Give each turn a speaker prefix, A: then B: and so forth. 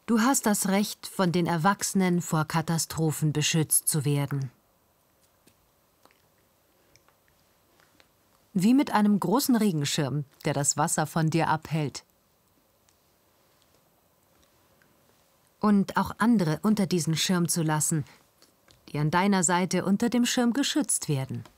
A: Du hast das Recht, von den Erwachsenen vor Katastrophen beschützt zu werden. Wie mit einem großen Regenschirm, der das Wasser von dir abhält. Und auch andere unter diesen Schirm zu lassen, die an deiner Seite unter dem Schirm geschützt werden.